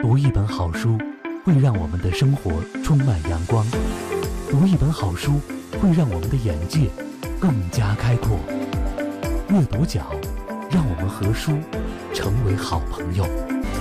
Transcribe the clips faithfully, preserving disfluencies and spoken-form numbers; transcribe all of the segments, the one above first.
读一本好书会让我们的生活充满阳光，读一本好书会让我们的眼界更加开阔。阅读角，让我们和书成为好朋友。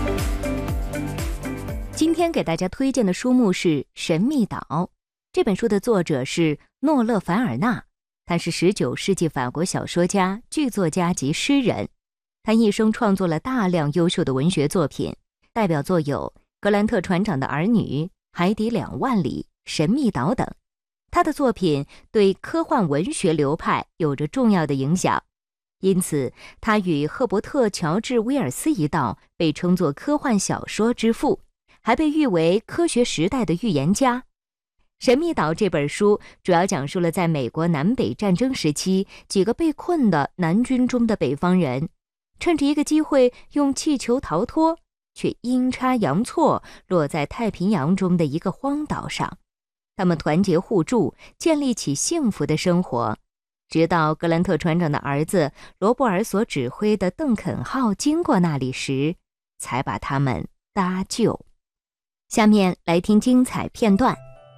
今天给大家推荐的书目是《神秘岛》，这本书的作者是诺勒·凡尔纳，他是十九世纪法国小说家、剧作家及诗人。他一生创作了大量优秀的文学作品，代表作有《格兰特船长的儿女》、《海底两万里》、《神秘岛》等。他的作品对科幻文学流派有着重要的影响，因此他与赫伯特·乔治·威尔斯一道被称作科幻小说之父，还被誉为科学时代的预言家。《神秘岛》这本书主要讲述了在美国南北战争时期，几个被困的南军中的北方人趁着一个机会用气球逃脱，却阴差阳错落在太平洋中的一个荒岛上。他们团结互助，建立起幸福的生活，直到格兰特船长的儿子罗伯尔所指挥的邓肯号经过那里时，才把他们搭救。下面来听精彩片段。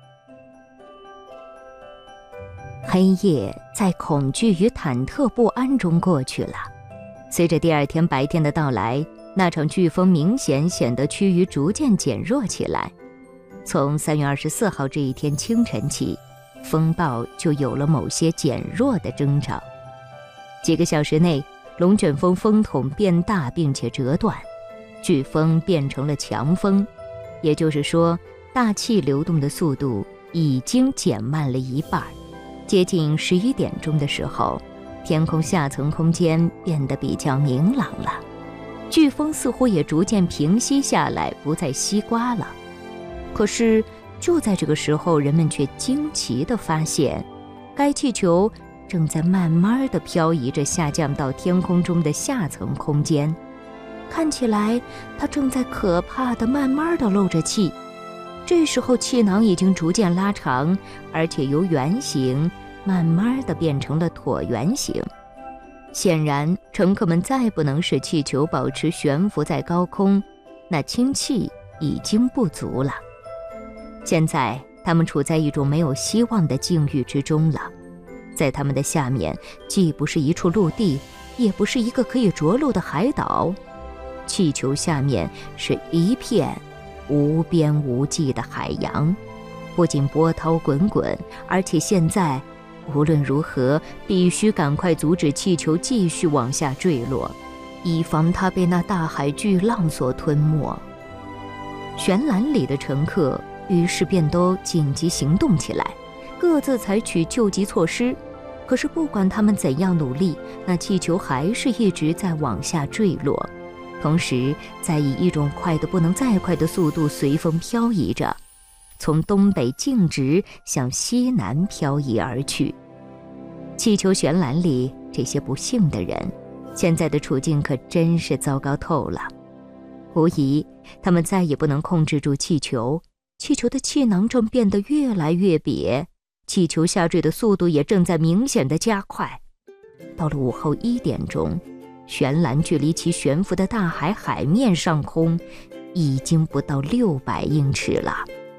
黑夜在恐惧与忐忑不安中过去了。随着第二天白天的到来，那场飓风明显显得趋于逐渐减弱起来。从三月二十四号这一天清晨起，风暴就有了某些减弱的征兆。几个小时内，龙卷风风筒变大并且折断，飓风变成了强风，也就是说，大气流动的速度已经减慢了一半。接近十一点钟的时候，天空下层空间变得比较明朗了，飓风似乎也逐渐平息下来，不再西刮了。可是就在这个时候，人们却惊奇地发现，该气球正在慢慢地漂移着下降到天空中的下层空间，看起来它正在可怕地慢慢地漏着气。这时候气囊已经逐渐拉长，而且由圆形慢慢地变成了椭圆形。显然，乘客们再不能使气球保持悬浮在高空，那氢气已经不足了。现在，他们处在一种没有希望的境遇之中了。在他们的下面，既不是一处陆地，也不是一个可以着陆的海岛，气球下面是一片无边无际的海洋，不仅波涛滚滚，而且现在无论如何必须赶快阻止气球继续往下坠落，以防它被那大海巨浪所吞没。舷栏里的乘客于是便都紧急行动起来，各自采取救急措施。可是不管他们怎样努力，那气球还是一直在往下坠落，同时在以一种快得不能再快的速度随风漂移着，从东北径直向西南漂移而去。气球舷栏里这些不幸的人，现在的处境可真是糟糕透了。无疑，他们再也不能控制住气球，气球的气囊正变得越来越瘪，气球下坠的速度也正在明显的加快。到了午后一点钟，舷栏距离其悬浮的大海海面上空已经不到六百英尺了。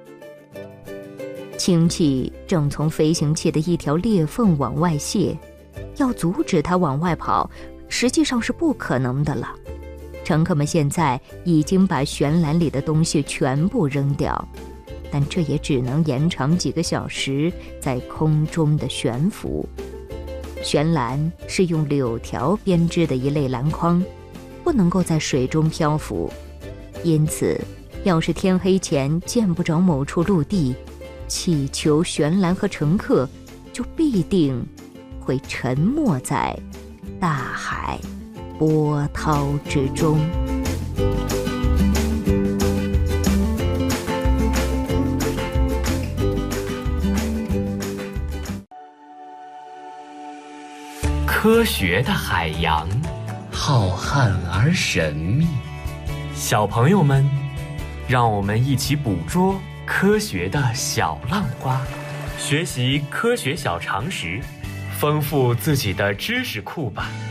氢气正从飞行器的一条裂缝往外泄，要阻止它往外跑，实际上是不可能的了。乘客们现在已经把舷栏里的东西全部扔掉，但这也只能延长几个小时在空中的悬浮。舷栏是用柳条编织的一类篮筐，不能够在水中漂浮，因此要是天黑前见不着某处陆地，气球、舷栏和乘客就必定会沉没在大海波涛之中。 科学的海洋，浩瀚而神秘。小朋友们，让我们一起捕捉科学的小浪花，学习科学小常识，丰富自己的知识库吧。